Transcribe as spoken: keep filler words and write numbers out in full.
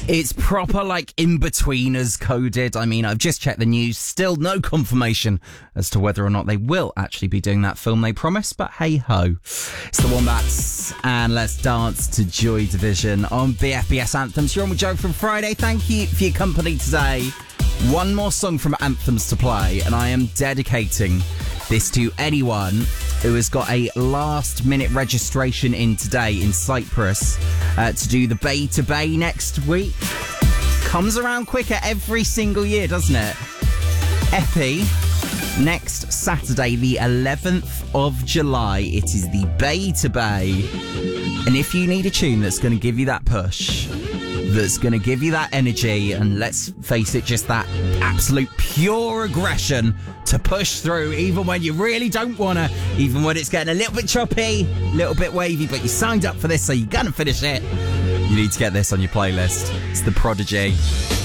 It's proper, like, in-betweeners coded. I mean, I've just checked the news. Still no confirmation as to whether or not they will actually be doing that film they promised, but hey-ho. It's the Wombats, and let's dance to Joy Division on B F B S Anthems. You're on with Joe from Friday. Thank you for your company today. One more song from Anthems to play, and I am dedicating this to anyone who has got a last-minute registration in today in Cyprus uh, to do the Bay to Bay next week. Comes around quicker every single year, doesn't it? Epi, next Saturday, the eleventh of July, it is the Bay to Bay. And if you need a tune that's going to give you that push, that's going to give you that energy, and let's face it, just that absolute pure aggression to push through even when you really don't want to, even when it's getting a little bit choppy, a little bit wavy, but you signed up for this, so you're going to finish it. You need to get this on your playlist. It's The Prodigy.